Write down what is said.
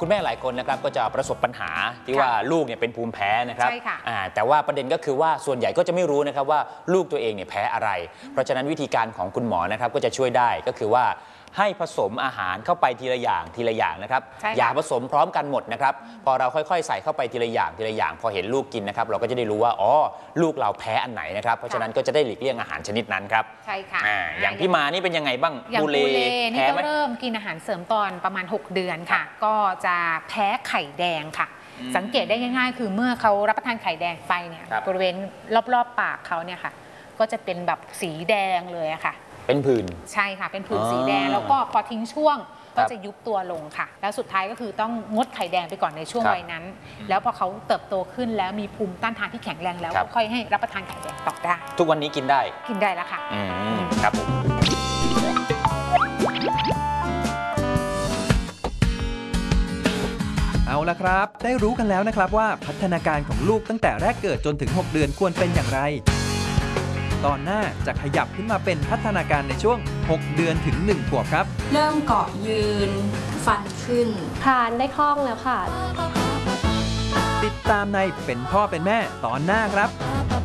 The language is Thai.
คุณแม่หลายคนนะครับก็จะประสบปัญหาที่ว่าลูกเนี่ยเป็นภูมิแพ้นะครับใช่ค่ะแต่ว่าประเด็นก็คือว่าส่วนใหญ่ก็จะไม่รู้นะครับว่าลูกตัวเองเนี่ยแพ้อะไรเพราะฉะนั้นวิธีการของคุณหมอนะครับก็จะช่วยได้ก็คือว่าให้ผสมอาหารเข้าไปทีละอย่างนะครับอย่าผสมพร้อมกันหมดนะครับพอเราค่อยๆใส่เข้าไปทีละอย่างพอเห็นลูกกินนะครับเราก็จะได้รู้ว่าอ๋อลูกเราแพ้อันไหนนะครับเพราะฉะนั้นก็จะได้หลีกเลี่ยงอาหารชนิดนั้นครับใช่ค่ะอย่างพี่มานี่เป็นยังไงบ้างบูเล่นี่ก็เริ่มกินอาหารเสริมตอนประมาณ6 เดือนค่ะก็จะแพ้ไข่แดงค่ะสังเกตได้ง่ายๆคือเมื่อเขารับประทานไข่แดงไปเนี่ยบริเวณรอบๆปากเขาเนี่ยค่ะก็จะเป็นแบบสีแดงเลยค่ะเป็นผื่นใช่ค่ะเป็นผื่นสีแดงแล้วก็พอทิ้งช่วงก็จะยุบตัวลงค่ะแล้วสุดท้ายก็คือต้องงดไข่แดงไปก่อนในช่วงวัยนั้นแล้วพอเขาเติบโตขึ้นแล้วมีภูมิต้านทานที่แข็งแรงแล้วก็ค่อยให้รับประทานไข่แดงต่อได้ทุกวันนี้กินได้แล้วค่ะครับผมเอาละครับได้รู้กันแล้วนะครับว่าพัฒนาการของลูกตั้งแต่แรกเกิดจนถึง6 เดือนควรเป็นอย่างไรตอนหน้าจะขยับขึ้นมาเป็นพัฒนาการในช่วง6 เดือนถึง1 ขวบครับเริ่มเกาะยืนฟันขึ้นคลานได้คล่องแล้วค่ะติดตามในเป็นพ่อเป็นแม่ตอนหน้าครับ